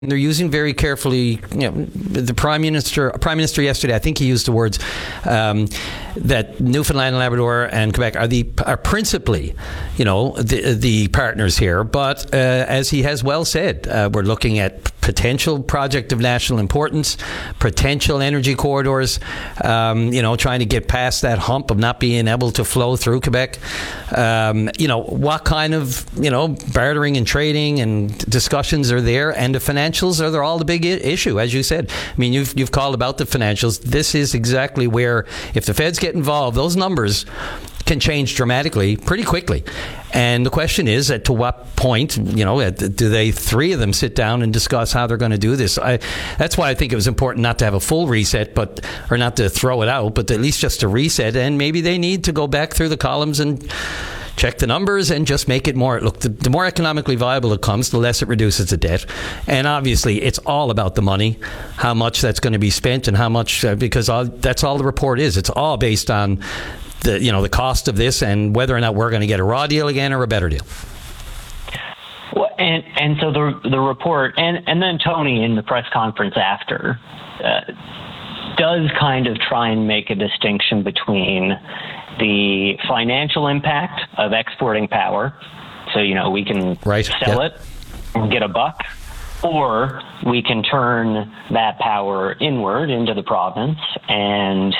they're using very carefully, the Prime Minister yesterday, I think he used the words that Newfoundland and Labrador and Quebec are principally, the partners here. But as he has well said, we're looking at potential project of national importance, potential energy corridors, trying to get past that hump of not being able to flow through Quebec. What kind of, bartering and trading and discussions are there, and the financials are all the big issue, as you said. I mean, you've called about the financials. This is exactly where, if the Feds get involved, those numbers can change dramatically pretty quickly. And the question is, to what point, do they, three of them, sit down and discuss how they're going to do this? That's why I think it was important not to have a full reset, or not to throw it out, but at least just to reset. And maybe they need to go back through the columns and check the numbers and just make it more. Look, the more economically viable it comes, the less it reduces the debt. And obviously, it's all about the money, how much that's going to be spent, and how much, because that's all the report is. It's all based on the cost of this and whether or not we're going to get a raw deal again or a better deal. Well, and so the report, and then Tony in the press conference after does kind of try and make a distinction between the financial impact of exporting power, so we can sell it and get a buck, or we can turn that power inward into the province. And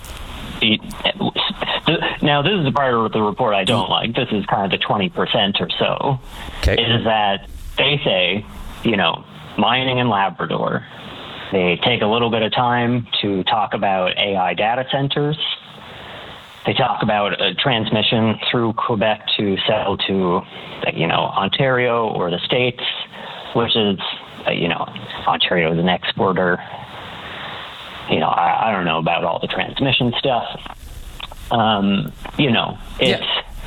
now this is the part of the report I don't like. This is kind of the 20% or so. Okay. Is that they say, mining in Labrador, they take a little bit of time to talk about AI data centers. They talk about transmission through Quebec to sell to, Ontario or the States, which is, Ontario is an exporter. I don't know about all the transmission stuff. It's...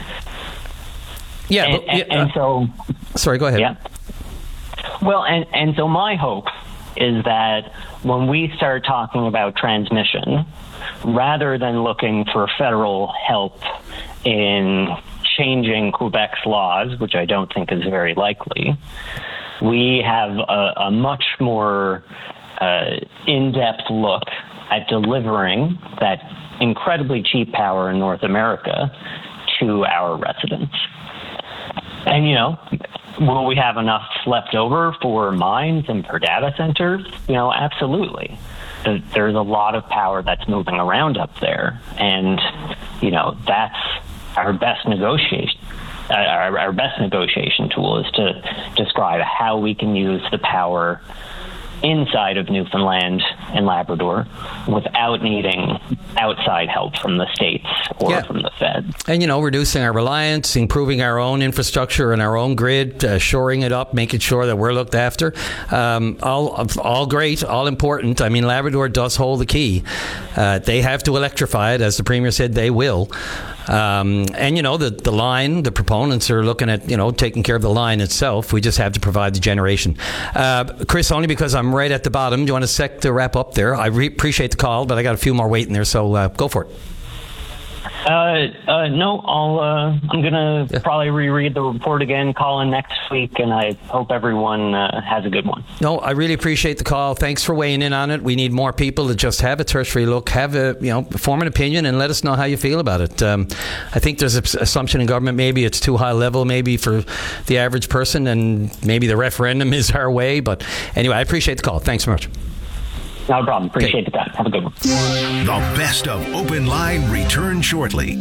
And so... Sorry, go ahead. Yeah. Well, and so my hope is that when we start talking about transmission, rather than looking for federal help in changing Quebec's laws, which I don't think is very likely, we have a much more in-depth look at delivering that incredibly cheap power in North America to our residents. And, will we have enough left over for mines and for data centers? Absolutely. There's a lot of power that's moving around up there, and that's our best negotiation. Our best negotiation tool is to describe how we can use the power inside of Newfoundland and Labrador without needing outside help from the states or from the Fed. And, reducing our reliance, improving our own infrastructure and our own grid, shoring it up, making sure that we're looked after. All great, all important. I mean, Labrador does hold the key. They have to electrify it, as the Premier said they will. And, the line, the proponents are looking at, taking care of the line itself. We just have to provide the generation. Chris, only because I'm right at the bottom, do you want a sec to wrap up there? I appreciate the call, but I got a few more waiting there, so go for it. No, I'm going to probably reread the report again, call in next week, and I hope everyone has a good one. No, I really appreciate the call. Thanks for weighing in on it. We need more people to just have a tertiary look, form an opinion, and let us know how you feel about it. I think there's an assumption in government maybe it's too high level, maybe for the average person, and maybe the referendum is our way. But anyway, I appreciate the call. Thanks so much. No problem. Appreciate the time. Have a good one. The best of Open Line returns shortly.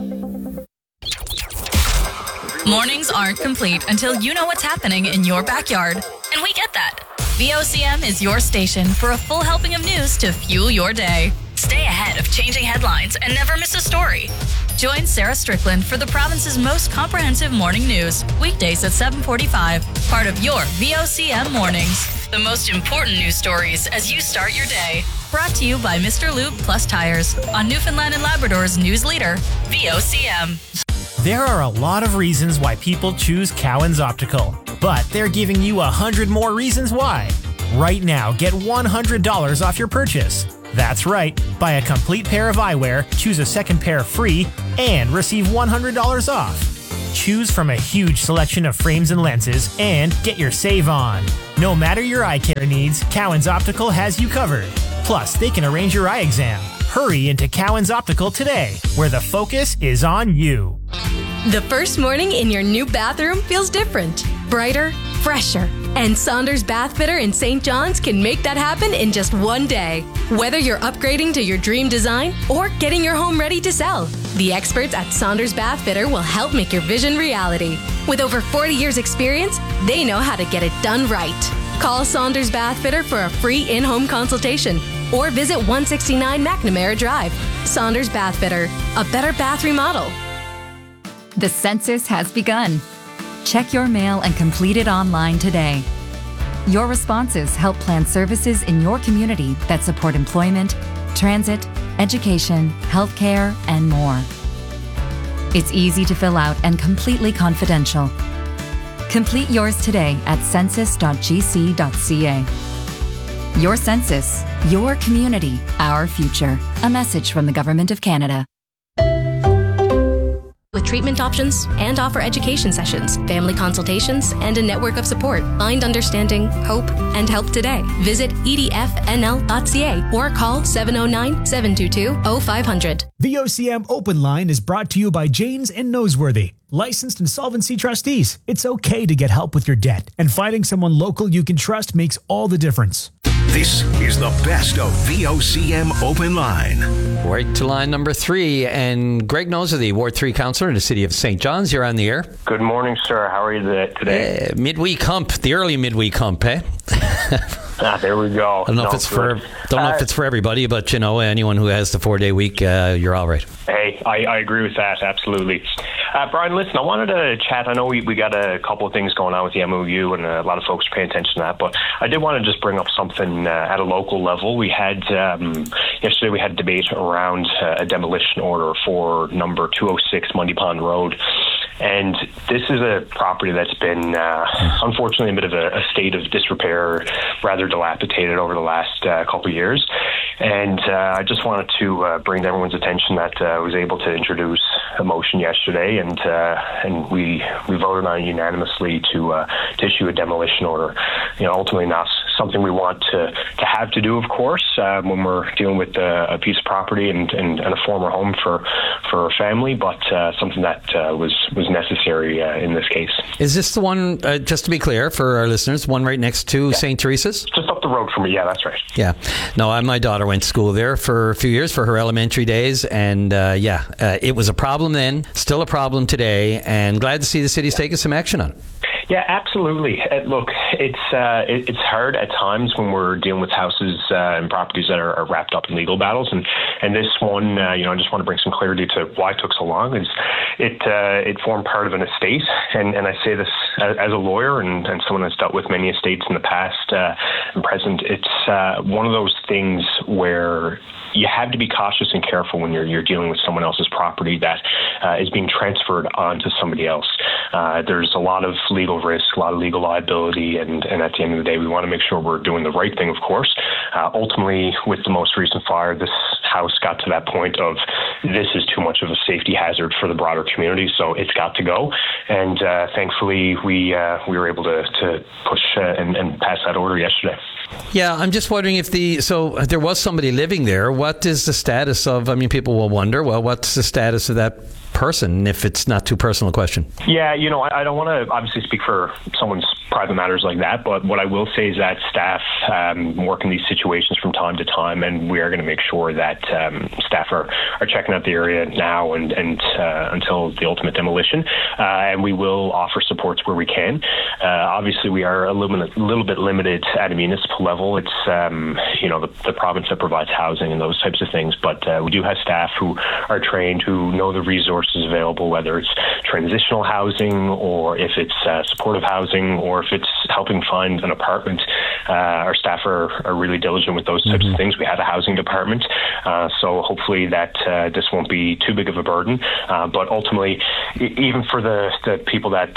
Mornings aren't complete until you know what's happening in your backyard. And we get that. VOCM is your station for a full helping of news to fuel your day. Stay ahead of changing headlines and never miss a story. Join Sarah Strickland for the province's most comprehensive morning news, weekdays at 7:45, part of your VOCM Mornings. The most important news stories as you start your day. Brought to you by Mr. Lube Plus Tires on Newfoundland and Labrador's news leader, VOCM. There are a lot of reasons why people choose Cowan's Optical, but they're giving you 100 more reasons why. Right now, get $100 off your purchase. That's right. Buy a complete pair of eyewear, choose a second pair free, and receive $100 off. Choose from a huge selection of frames and lenses and get your save on. No matter your eye care needs, Cowan's Optical has you covered. Plus, they can arrange your eye exam. Hurry into Cowan's Optical today, where the focus is on you. The first morning in your new bathroom feels different, brighter, fresher. And Saunders Bath Fitter in St. John's can make that happen in just one day. Whether you're upgrading to your dream design or getting your home ready to sell, the experts at Saunders Bath Fitter will help make your vision reality. With over 40 years experience, they know how to get it done right. Call Saunders Bath Fitter for a free in-home consultation or visit 169 McNamara Drive. Saunders Bath Fitter, a better bath remodel. The census has begun. Check your mail and complete it online today. Your responses help plan services in your community that support employment, transit, education, healthcare, and more. It's easy to fill out and completely confidential. Complete yours today at census.gc.ca. Your census, your community, our future. A message from the Government of Canada. With treatment options and offer education sessions, family consultations, and a network of support. Find understanding, hope, and help today. Visit edfnl.ca or call 709-722-0500. VOCM Open Line is brought to you by Janes and Noseworthy, licensed insolvency trustees. It's okay to get help with your debt, and finding someone local you can trust makes all the difference. This is the best of VOCM Open Line. Right to line number 3, and Greg Noseworthy, Ward 3 Councillor in the City of St. John's. You're on the air. Good morning, sir. How are you today? Midweek hump, the early midweek hump, eh? There we go. I don't know if it's for everybody, but you know, anyone who has the 4-day week, you're all right. Hey, I agree with that, absolutely. Brian, listen, I wanted to chat. I know we got a couple of things going on with the MOU, and a lot of folks are paying attention to that, but I did want to just bring up something at a local level. We had, yesterday we had a debate around a demolition order for number 206 Mundy Pond Road. And this is a property that's been, unfortunately, a bit of a state of disrepair, rather dilapidated over the last couple of years. And I just wanted to bring to everyone's attention that I was able to introduce a motion yesterday, and we voted on it unanimously to issue a demolition order. You know, ultimately not something we want to have to do, of course, when we're dealing with a piece of property and a former home for a family, but something that was necessary in this case. Is this the one, just to be clear for our listeners, one right next to St. Teresa's? Just up the road from me, yeah, that's right. Yeah. No, my daughter went to school there for a few years for her elementary days, and it was a problem then, still a problem today, and glad to see the city's taking some action on it. Yeah, absolutely. Look, it's hard at times when we're dealing with houses and properties that are wrapped up in legal battles, and this one, I just want to bring some clarity to why it took so long. Is it formed part of an estate, and I say this as a lawyer and someone that's dealt with many estates in the past and present. It's one of those things where you have to be cautious and careful when you're dealing with someone else's property that is being transferred onto somebody else. There's a lot of legal risk, a lot of legal liability, and at the end of the day, we want to make sure we're doing the right thing, of course. Ultimately, with the most recent fire, this house got to that point of this is too much of a safety hazard for the broader community, so it's got to go. And thankfully, we were able to push and pass that order yesterday. Yeah, I'm just wondering if there was somebody living there. What is the status of? I mean, people will wonder. Well, what's the status of that person, if it's not too personal a question? Yeah, I don't want to obviously speak for someone's private matters like that, but what I will say is that staff work in these situations from time to time, and we are going to make sure that staff are checking out the area now and until the ultimate demolition, and we will offer supports where we can. Obviously, we are a little bit limited at a municipal level. It's the province that provides housing and those types of things, but we do have staff who are trained, who know the resources available, whether it's transitional housing or if it's supportive housing or if it's helping find an apartment. Our staff are really diligent with those types of things. We have a housing department, so hopefully that this won't be too big of a burden. But ultimately, even for the people that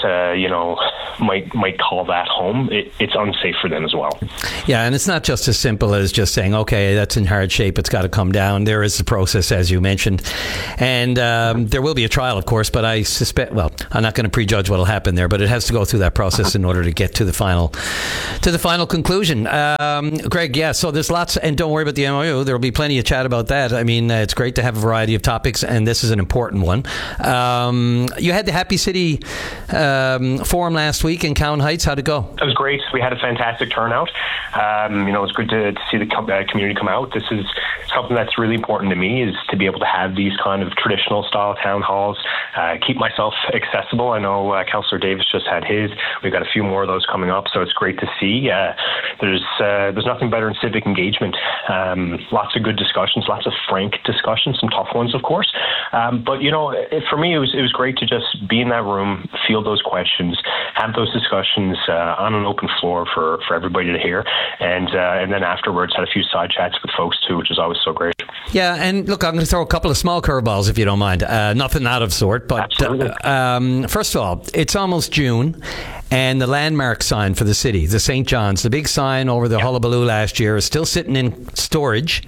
might call that home, it's unsafe for them as well. Yeah, and it's not just as simple as just saying, okay, that's in hard shape, it's got to come down. There is a process, as you mentioned, and there will be a trial, of course, but I suspect, well, I'm not going to prejudge what will happen there, but it has to go through that process in order to get to the final conclusion. Greg, yeah, so there's lots, and don't worry about the MOU, there will be plenty of chat about that. I mean, it's great to have a variety of topics, and this is an important one. You had the Happy City forum last week in Cowan Heights. How'd it go? It was great. We had a fantastic turnout. It was good to see the community come out. This is something that's really important to me, is to be able to have these kind of traditional style town halls, keep myself accessible. I know Councillor Davis just had his. We've got a few more of those coming up, so it's great to see. There's nothing better in civic engagement. Lots of good discussions, lots of frank discussions, some tough ones, of course. But for me, it was great to just be in that room, field those questions, have those discussions on an open floor for everybody to hear, and then afterwards had a few side chats with folks too, which is always so great. Yeah, and look, I'm going to throw a couple of small curveballs if you don't mind. Nothing out of sort, but first of all, it's almost June, and the landmark sign for the city, the St. John's, the big sign over the hullabaloo last year, is still sitting in storage.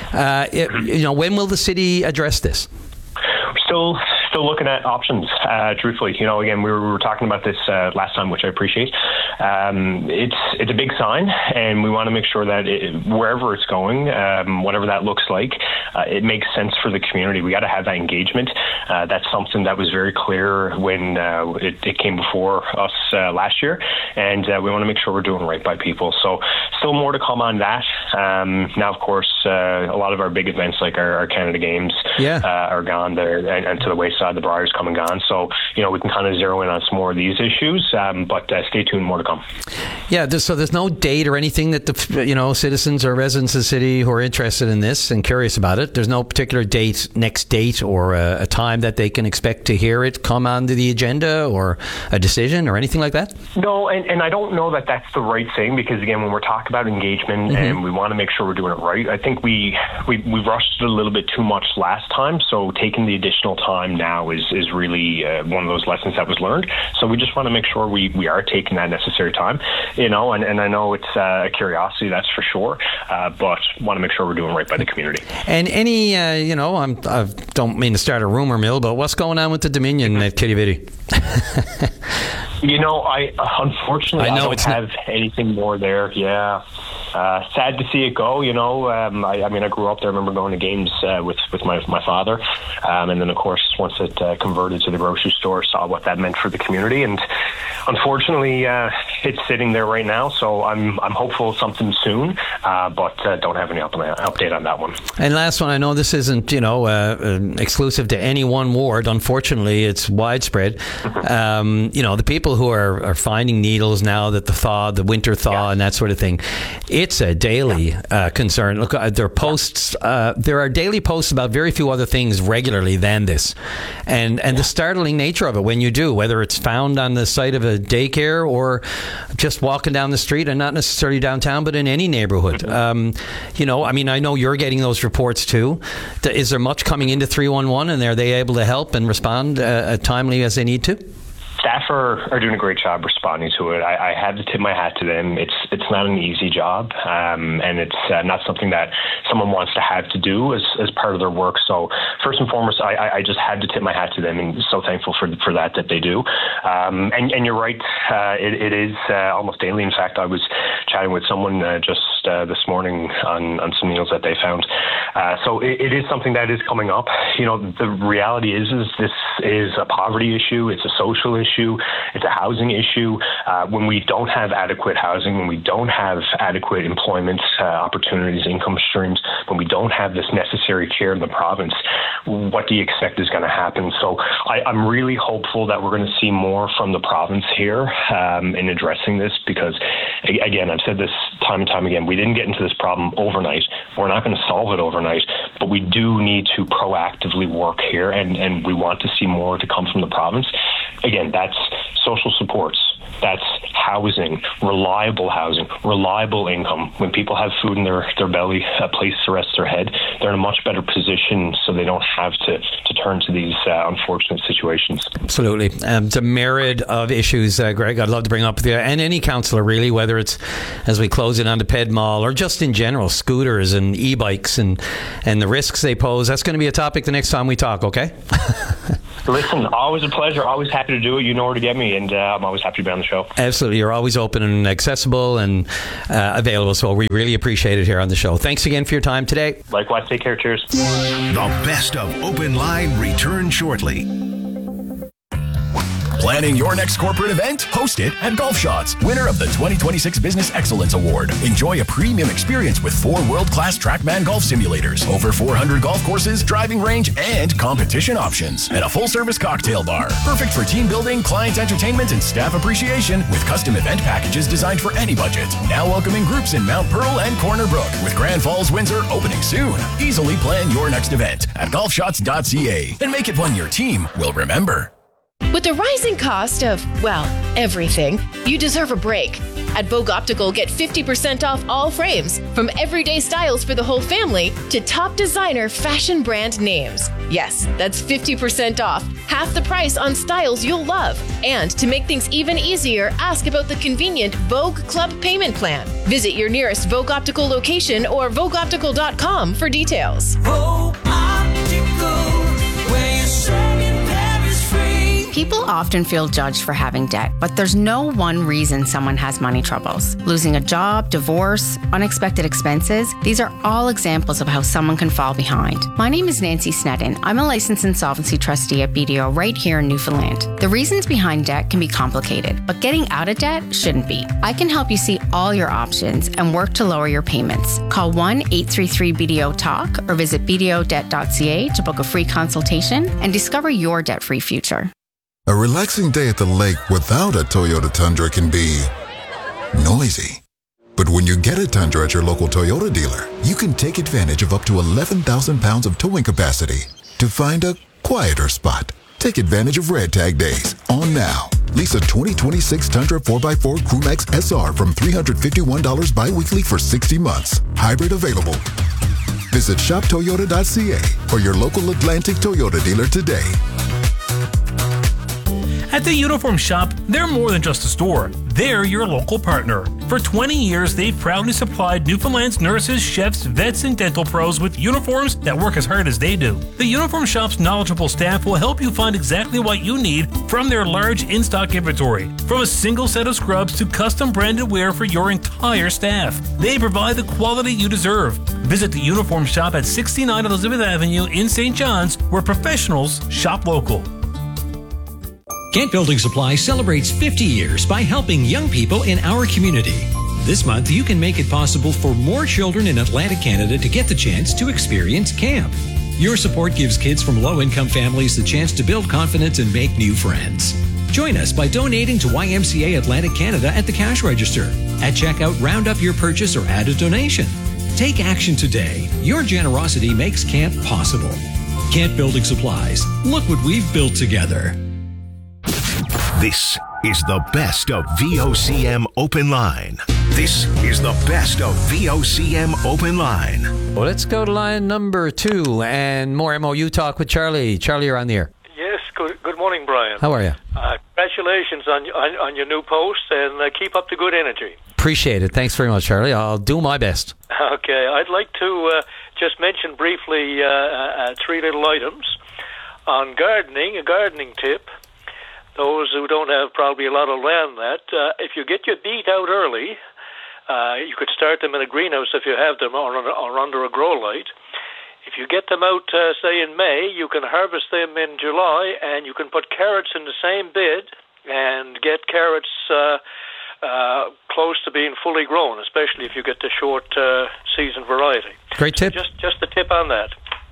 When will the city address this? Still looking at options, truthfully. Again, we were talking about this last time, which I appreciate. It's a big sign, and we want to make sure that wherever it's going, whatever that looks like, it makes sense for the community. We got to have that engagement. That's something that was very clear when it came before us last year, and we want to make sure we're doing right by people. So still more to come on that. Now, of course, a lot of our big events like our Canada Games are gone there, and to the wayside, the Briars come and gone. So, we can kind of zero in on some more of these issues, but stay tuned, more to come. Yeah, so there's no date or anything that the citizens or residents of the city who are interested in this and curious about it, there's no particular next date or a time that they can expect to hear it come onto the agenda or a decision or anything like that? No, and I don't know that that's the right thing, because again, when we're talking about engagement and we want to make sure we're doing it right, I think we rushed it a little bit too much last time, so taking the additional time now is really one of those lessons that was learned. So we just want to make sure we are taking that necessary time, and I know it's a curiosity, that's for sure, but want to make sure we're doing right by the community. And any, I don't mean to start a rumor mill, but what's going on with the Dominion at Kitty Bitty? I don't have anything more there. Yeah. Sad to see it go, I grew up there. I remember going to games with my father. And then, of course, once it converted to the grocery store, saw what that meant for the community. And unfortunately, it's sitting there right now. So I'm hopeful something soon, but don't have any update on that one. And last one, I know this isn't, exclusive to any one ward. Unfortunately, it's widespread. The people who are finding needles now that the winter thaw and that sort of thing, it's a daily concern. Look, there are posts. There are daily posts about very few other things regularly than this, and the startling nature of it when you do, whether it's found on the site of a daycare or just walking down the street, and not necessarily downtown, but in any neighborhood. I know you're getting those reports too. Is there much coming into 311, and are they able to help and respond timely as they need to? Staff are doing a great job responding to it. I have to tip my hat to them. It's not an easy job, and it's not something that someone wants to have to do as part of their work. So first and foremost, I just had to tip my hat to them, and so thankful for that they do. And you're right, it is almost daily. In fact, I was chatting with someone just this morning on some needles that they found. So it is something that is coming up. The reality is this is a poverty issue. It's a social issue. It's a housing issue. When we don't have adequate housing, when we don't have adequate employment opportunities, income streams, when we don't have this necessary care in the province, what do you expect is going to happen? So I'm really hopeful that we're going to see more from the province here in addressing this, because, again, I've said this time and time again, we didn't get into this problem overnight. We're not going to solve it overnight, but we do need to proactively work here, and we want to see more to come from the province. Again, that's social supports. That's housing, reliable income. When people have food in their belly, a place to rest their head, they're in a much better position so they don't have to turn to these unfortunate situations. Absolutely. It's a myriad of issues, Greg, I'd love to bring up with you, and any councillor really, whether it's as we close in on the Ped Mall or just in general, scooters and e-bikes and the risks they pose. That's going to be a topic the next time we talk, okay? Listen, always a pleasure. Always happy to do it. You know where to get me, and I'm always happy to be on the show. Absolutely. You're always open and accessible and available, so we really appreciate it here on the show. Thanks again for your time today. Likewise. Take care. Cheers. The best of Open Line returns shortly. Planning your next corporate event? Host it at Golf Shots, winner of the 2026 Business Excellence Award. Enjoy a premium experience with 4 world-class TrackMan golf simulators, over 400 golf courses, driving range, and competition options, and a full-service cocktail bar. Perfect for team building, client entertainment, and staff appreciation with custom event packages designed for any budget. Now welcoming groups in Mount Pearl and Corner Brook, with Grand Falls, Windsor opening soon. Easily plan your next event at golfshots.ca and make it one your team will remember. With the rising cost of, well, everything, you deserve a break. At Vogue Optical, get 50% off all frames, from everyday styles for the whole family to top designer fashion brand names. Yes, that's 50% off, half the price on styles you'll love. And to make things even easier, ask about the convenient Vogue Club payment plan. Visit your nearest Vogue Optical location or VogueOptical.com for details. Vogue Optical, where you're saying People often feel judged for having debt, but there's no one reason someone has money troubles. Losing a job, divorce, unexpected expenses, these are all examples of how someone can fall behind. My name is Nancy Sneddon. I'm a licensed insolvency trustee at BDO right here in Newfoundland. The reasons behind debt can be complicated, but getting out of debt shouldn't be. I can help you see all your options and work to lower your payments. Call 1-833-BDO-TALK or visit bdodebt.ca to book a free consultation and discover your debt-free future. A relaxing day at the lake without a Toyota Tundra can be noisy. But when you get a Tundra at your local Toyota dealer, you can take advantage of up to 11,000 pounds of towing capacity to find a quieter spot. Take advantage of Red Tag Days on now. Lease a 2026 Tundra 4x4 Crewmax SR from $351 bi-weekly for 60 months. Hybrid available. Visit shoptoyota.ca or your local Atlantic Toyota dealer today. At the Uniform Shop, they're more than just a store. They're your local partner. For 20 years, they've proudly supplied Newfoundland's nurses, chefs, vets, and dental pros with uniforms that work as hard as they do. The Uniform Shop's knowledgeable staff will help you find exactly what you need from their large in-stock inventory. From a single set of scrubs to custom branded wear for your entire staff. They provide the quality you deserve. Visit the Uniform Shop at 69 Elizabeth Avenue in St. John's, where professionals shop local. Kent Building Supply celebrates 50 years by helping young people in our community. This month, you can make it possible for more children in Atlantic Canada to get the chance to experience camp. Your support gives kids from low-income families the chance to build confidence and make new friends. Join us by donating to YMCA Atlantic Canada at the cash register. At checkout, round up your purchase or add a donation. Take action today. Your generosity makes camp possible. Kent Building Supplies. Look what we've built together. This is the best of VOCM Open Line. This is the best of VOCM Open Line. Well, let's go to line number 2 and more MOU talk with Charlie. Charlie, you're on the air. Yes, good morning, Brian. How are you? Congratulations on your new post, and keep up the good energy. Appreciate it. Thanks very much, Charlie. I'll do my best. Okay, I'd like to just mention briefly 3 little items. On gardening, a gardening tip. Those who don't have probably a lot of land if you get your beet out early, you could start them in a greenhouse if you have them or under a grow light. If you get them out, say in May, you can harvest them in July, and you can put carrots in the same bed and get carrots close to being fully grown, especially if you get the short season variety. Great tip. Just a tip on that.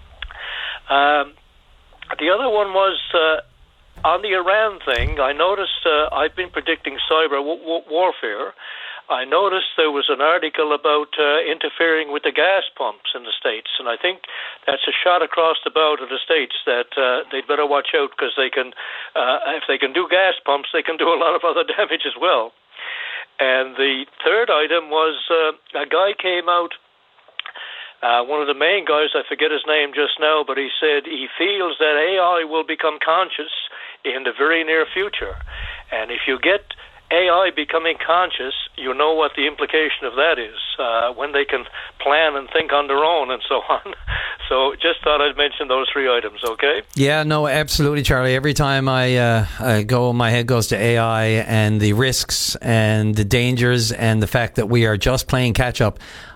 The other one was on the Iran thing. I noticed I've been predicting cyber warfare. I noticed there was an article about interfering with the gas pumps in the States, and I think that's a shot across the bow to the States that they'd better watch out, because they can, if they can do gas pumps, they can do a lot of other damage as well. And the third item was a guy came out, one of the main guys, I forget his name just now, but he said he feels that AI will become conscious in the very near future. And if you get AI becoming conscious, you know what the implication of that is, when they can plan and think on their own and so on. So just thought I'd mention those three items, okay? Yeah, no, absolutely, Charlie. Every time I go, my head goes to AI and the risks and the dangers and the fact that we are just playing catch-up.